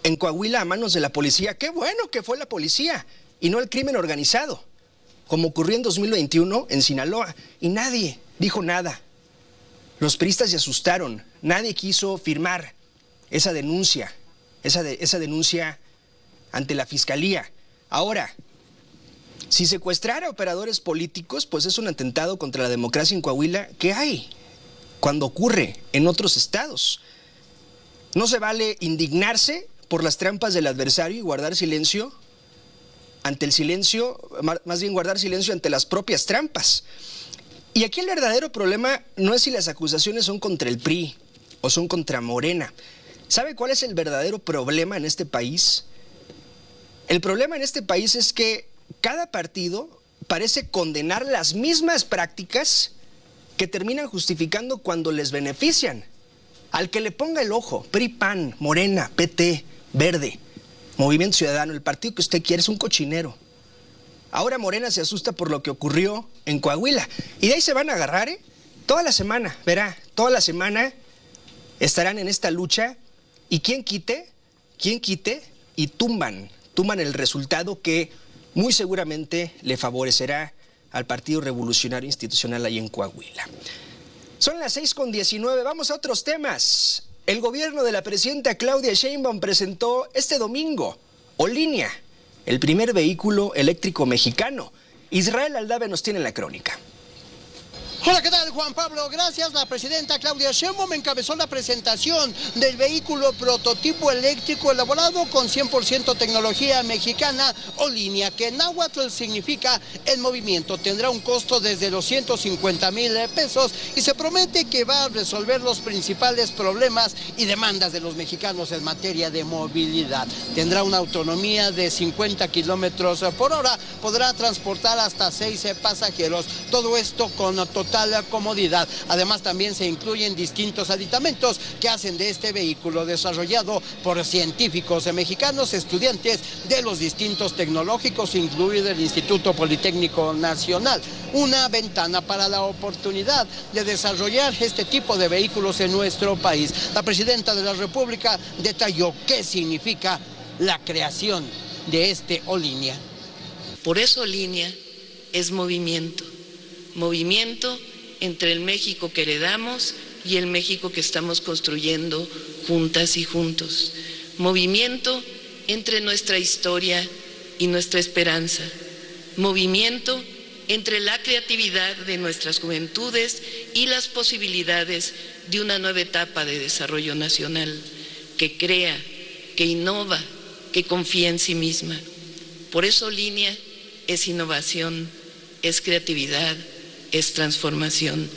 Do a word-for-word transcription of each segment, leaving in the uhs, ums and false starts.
en Coahuila a manos de la policía. Qué bueno que fue la policía y no el crimen organizado, como ocurrió en dos mil veintiuno en Sinaloa. Y nadie dijo nada. Los priistas se asustaron. Nadie quiso firmar esa denuncia, esa, de, esa denuncia ante la fiscalía. Ahora, si secuestrar a operadores políticos, pues es un atentado contra la democracia en Coahuila. ¿Qué hay cuando ocurre en otros estados? No se vale indignarse por las trampas del adversario y guardar silencio ante el silencio, más bien guardar silencio ante las propias trampas. Y aquí el verdadero problema no es si las acusaciones son contra el P R I o son contra Morena. ¿Sabe cuál es el verdadero problema en este país? El problema en este país es que cada partido parece condenar las mismas prácticas que terminan justificando cuando les benefician. Al que le ponga el ojo, P R I, P A N, Morena, P T, Verde, Movimiento Ciudadano, el partido que usted quiere, es un cochinero. Ahora Morena se asusta por lo que ocurrió en Coahuila. Y de ahí se van a agarrar, ¿eh? Toda la semana, verá, toda la semana estarán en esta lucha. Y quien quite, quien quite, y tumban, tumban el resultado que muy seguramente le favorecerá al Partido Revolucionario Institucional ahí en Coahuila. Son las seis con diecinueve, vamos a otros temas. El gobierno de la presidenta Claudia Sheinbaum presentó este domingo Olinia, el primer vehículo eléctrico mexicano. Israel Aldave nos tiene la crónica. Hola, ¿qué tal, Juan Pablo? Gracias. La presidenta Claudia Sheinbaum encabezó la presentación del vehículo prototipo eléctrico elaborado con cien por ciento tecnología mexicana Olinia, que en náhuatl significa en movimiento. Tendrá un costo desde los ciento cincuenta mil pesos y se promete que va a resolver los principales problemas y demandas de los mexicanos en materia de movilidad. Tendrá una autonomía de cincuenta kilómetros por hora, podrá transportar hasta seis pasajeros. Todo esto con total comodidad. Además, también se incluyen distintos aditamentos que hacen de este vehículo, desarrollado por científicos mexicanos, estudiantes de los distintos tecnológicos, incluido el Instituto Politécnico Nacional, una ventana para la oportunidad de desarrollar este tipo de vehículos en nuestro país. La presidenta de la República detalló qué significa la creación de este Olinia. Por eso Olinia es movimiento. Movimiento entre el México que heredamos y el México que estamos construyendo juntas y juntos. Movimiento entre nuestra historia y nuestra esperanza. Movimiento entre la creatividad de nuestras juventudes y las posibilidades de una nueva etapa de desarrollo nacional que crea, que innova, que confía en sí misma. Por eso Olinia es innovación, es creatividad, es transformación.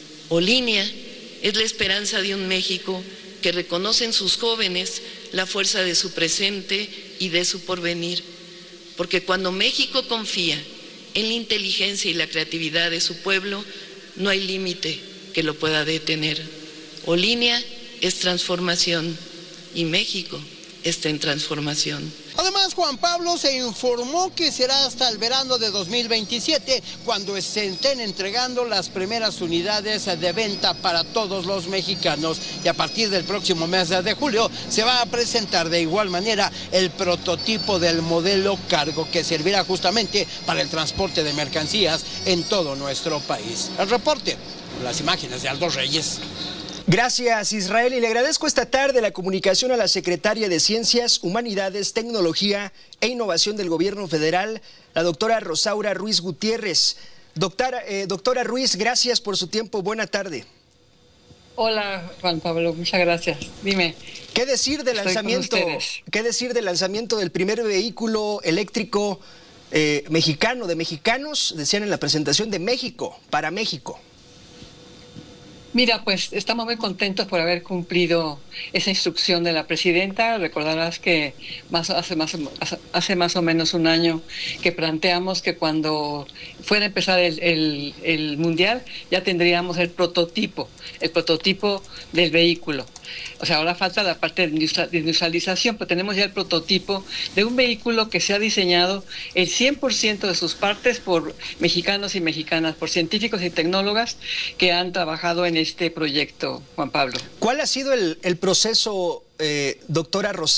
Olinia es la esperanza de un México que reconoce en sus jóvenes la fuerza de su presente y de su porvenir. Porque cuando México confía en la inteligencia y la creatividad de su pueblo, no hay límite que lo pueda detener. Olinia es transformación y México está en transformación. Además, Juan Pablo, se informó que será hasta el verano de dos mil veintisiete cuando se estén entregando las primeras unidades de venta para todos los mexicanos. Y a partir del próximo mes de julio se va a presentar de igual manera el prototipo del modelo Cargo, que servirá justamente para el transporte de mercancías en todo nuestro país. El reporte, las imágenes de Aldo Reyes. Gracias, Israel, y le agradezco esta tarde la comunicación a la secretaria de Ciencias, Humanidades, Tecnología e Innovación del Gobierno Federal, la doctora Rosaura Ruiz Gutiérrez. Doctora, eh, doctora Ruiz, gracias por su tiempo. Buena tarde. Hola, Juan Pablo, muchas gracias. Dime. ¿Qué decir del lanzamiento? ¿Qué decir del lanzamiento del primer vehículo eléctrico eh, mexicano, de mexicanos, decían en la presentación, de México, para México? Mira, pues estamos muy contentos por haber cumplido esa instrucción de la presidenta. Recordarás que más, hace, más, hace más o menos un año que planteamos que cuando fuera a empezar el, el, el mundial ya tendríamos el prototipo, el prototipo del vehículo. O sea, ahora falta la parte de industrialización, pero tenemos ya el prototipo de un vehículo que se ha diseñado el cien por ciento de sus partes por mexicanos y mexicanas, por científicos y tecnólogas que han trabajado en este proyecto, Juan Pablo. ¿Cuál ha sido el, el proceso, eh, doctora Rosario?